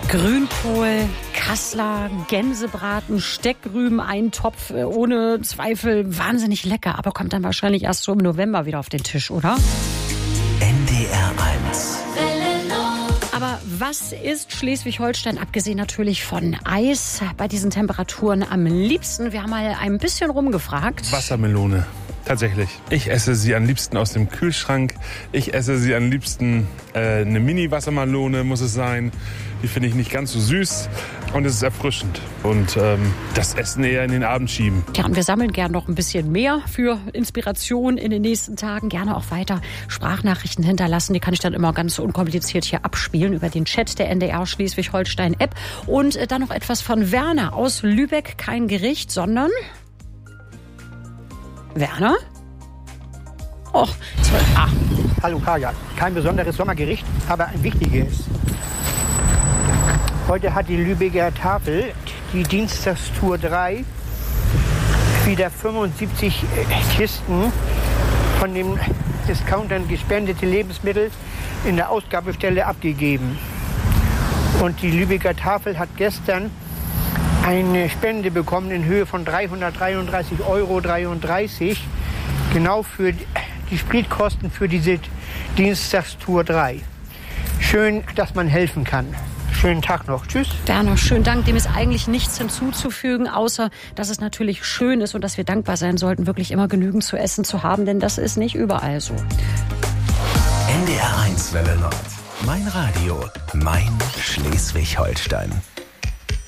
Grünkohl, Kassler, Gänsebraten, Steckrüben-Eintopf, ohne Zweifel wahnsinnig lecker, aber kommt dann wahrscheinlich erst so im November wieder auf den Tisch, oder? NDR 1. Aber was ist Schleswig-Holstein, abgesehen natürlich von Eis, bei diesen Temperaturen am liebsten? Wir haben mal ein bisschen rumgefragt. Wassermelone. Tatsächlich. Ich esse sie am liebsten aus dem Kühlschrank. Ich esse sie am liebsten eine Mini-Wassermelone muss es sein. Die finde ich nicht ganz so süß und es ist erfrischend. Und das Essen eher in den Abend schieben. Ja, und wir sammeln gern noch ein bisschen mehr für Inspiration in den nächsten Tagen. Gerne auch weiter Sprachnachrichten hinterlassen. Die kann ich dann immer ganz unkompliziert hier abspielen über den Chat der NDR Schleswig-Holstein-App. Und dann noch etwas von Werner aus Lübeck. Kein Gericht, sondern... Werner? Och, Hallo Kaya. Kein besonderes Sommergericht, aber ein wichtiges. Heute hat die Lübecker Tafel, die Dienstagstour 3, wieder 75 Kisten von den Discountern gespendete Lebensmittel in der Ausgabestelle abgegeben. Und die Lübecker Tafel hat gestern eine Spende bekommen in Höhe von 333,33 €, genau für die Spritkosten für diese Dienstagstour 3. Schön, dass man helfen kann. Schönen Tag noch. Tschüss. Werner, schönen Dank. Dem ist eigentlich nichts hinzuzufügen, außer dass es natürlich schön ist und dass wir dankbar sein sollten, wirklich immer genügend zu essen zu haben, denn das ist nicht überall so. NDR 1 Welle Nord. Mein Radio, mein Schleswig-Holstein.